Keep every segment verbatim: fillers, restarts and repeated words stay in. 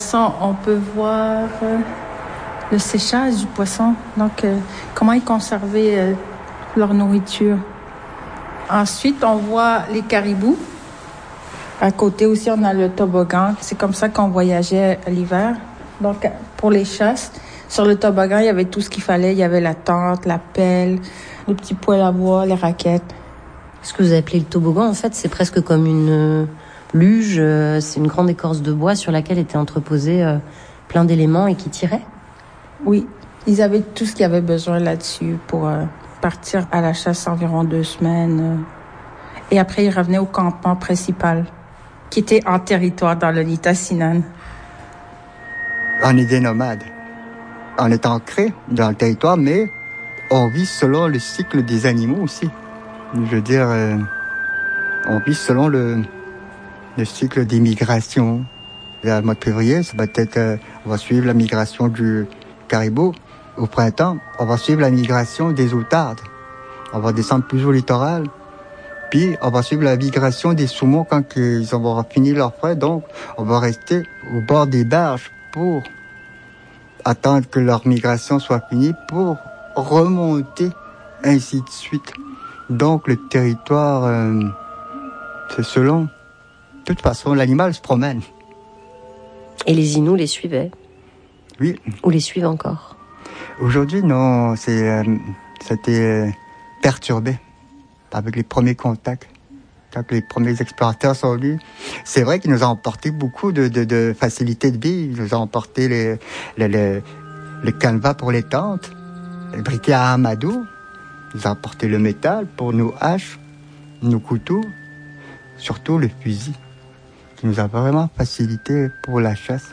ça, on peut voir euh, le séchage du poisson. Donc, euh, comment ils conservaient euh, leur nourriture. Ensuite, on voit les caribous. À côté aussi, on a le toboggan. C'est comme ça qu'on voyageait à l'hiver. Donc, pour les chasses, sur le toboggan, il y avait tout ce qu'il fallait. Il y avait la tente, la pelle, le petit poêle à bois, les raquettes. Ce que vous appelez le toboggan, en fait, c'est presque comme une euh, luge. Euh, c'est une grande écorce de bois sur laquelle étaient entreposés euh, plein d'éléments et qui tiraient. Oui, ils avaient tout ce qu'ils avaient besoin là-dessus pour euh, partir à la chasse environ deux semaines. Euh, et après, ils revenaient au campement principal, qui était en territoire dans le Nitassinan. On est des nomades. On est ancré dans le territoire, mais on vit selon le cycle des animaux aussi. Je veux dire, euh, on vit selon le, le cycle des migrations. Le mois de février, ça va être, euh, on va suivre la migration du caribou. Au printemps, on va suivre la migration des outardes. On va descendre plus au littoral. Puis, on va suivre la migration des saumons quand ils auront fini leur frais. Donc, on va rester au bord des berges pour attendre que leur migration soit finie pour remonter, ainsi de suite. Donc, le territoire, euh, c'est selon. De toute façon, l'animal se promène. Et les Inuits les suivaient? Oui. Ou les suivent encore? Aujourd'hui, non, c'est, euh, c'était perturbé avec les premiers contacts. Quand les premiers explorateurs sont venus, c'est vrai qu'ils nous ont apporté beaucoup de, de, de facilités de vie. Ils nous ont apporté les, les, les, les canevas pour les tentes, les briquets à amadou. Ils nous ont apporté le métal pour nos haches, nos couteaux, surtout le fusil, qui nous a vraiment facilité pour la chasse.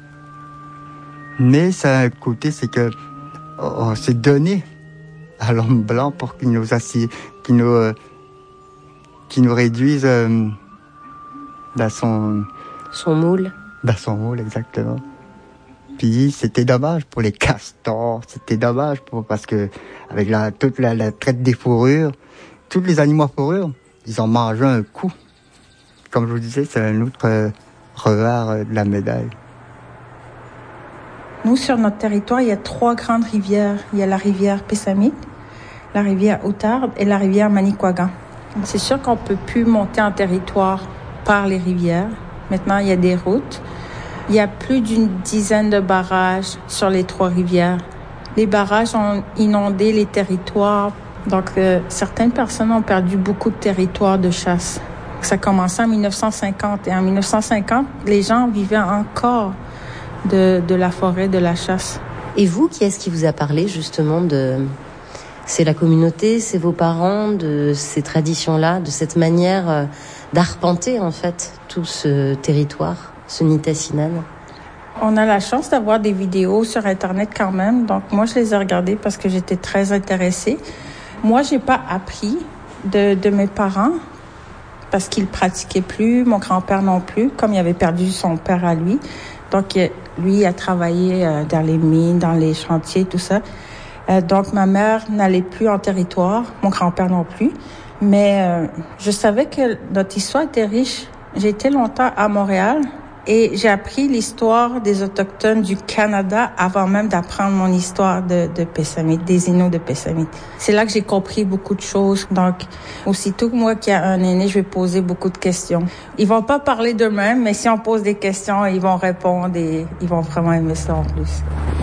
Mais ça a un côté, c'est que on s'est donné à l'homme blanc pour qu'il nous assie, qu'il nous, euh, qu'il nous réduise euh, dans son... Son moule. Dans son moule, exactement. Puis c'était dommage pour les castors, c'était dommage pour, parce que avec la, toute la, la traite des fourrures, tous les animaux à fourrure, ils ont mangé un coup. Comme je vous disais, c'est un autre euh, revers euh, de la médaille. Nous, sur notre territoire, il y a trois grandes rivières. Il y a la rivière Pessamit, la rivière Outarde et la rivière Manicouagan. C'est sûr qu'on ne peut plus monter en territoire par les rivières. Maintenant, il y a des routes. Il y a plus d'une dizaine de barrages sur les trois rivières. Les barrages ont inondé les territoires. Donc, euh, certaines personnes ont perdu beaucoup de territoires de chasse. Ça a commencé en dix-neuf cent cinquante. Et en dix-neuf cent cinquante, les gens vivaient encore de, de la forêt, de la chasse. Et vous, qui est-ce qui vous a parlé justement de... C'est la communauté, c'est vos parents, de ces traditions-là, de cette manière d'arpenter en fait tout ce territoire, ce Nitassinan? On a la chance d'avoir des vidéos sur Internet quand même. Donc moi, je les ai regardées parce que j'étais très intéressée. Moi, j'ai pas appris de, de mes parents parce qu'ils pratiquaient plus, mon grand-père non plus, comme il avait perdu son père à lui. Donc lui, il a travaillé dans les mines, dans les chantiers, tout ça. Euh, donc, ma mère n'allait plus en territoire, mon grand-père non plus. Mais euh, je savais que notre histoire était riche. J'ai été longtemps à Montréal et j'ai appris l'histoire des Autochtones du Canada avant même d'apprendre mon histoire de, de Pessamit, des Inuits de Pessamit. C'est là que j'ai compris beaucoup de choses. Donc, aussitôt que moi qui a un aîné, je vais poser beaucoup de questions. Ils vont pas parler d'eux-mêmes, mais si on pose des questions, ils vont répondre et ils vont vraiment aimer ça en plus.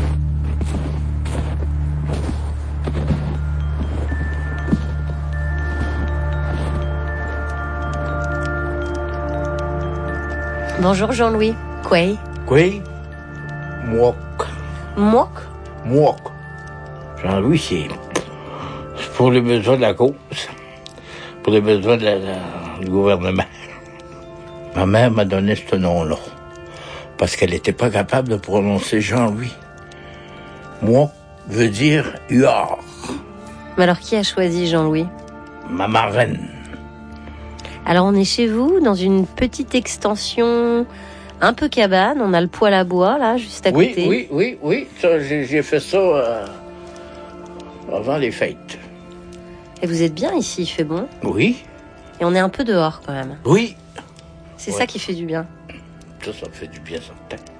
Bonjour Jean-Louis. Quay. Quay. Mouok. Mouok. Mouok. Jean-Louis, c'est pour les besoins de la cause, pour les besoins de la, la, du gouvernement. Ma mère m'a donné ce nom-là, parce qu'elle n'était pas capable de prononcer Jean-Louis. Mouok veut dire huard. Mais alors, qui a choisi Jean-Louis? Ma marraine. Alors on est chez vous, dans une petite extension un peu cabane. On a le poêle à bois, là, juste à oui, côté. Oui, oui, oui, oui. J'ai, j'ai fait ça euh, avant les fêtes. Et vous êtes bien ici, il fait bon? Oui. Et on est un peu dehors, quand même. Oui. C'est ouais. ça qui fait du bien. Ça, ça me fait du bien, certain.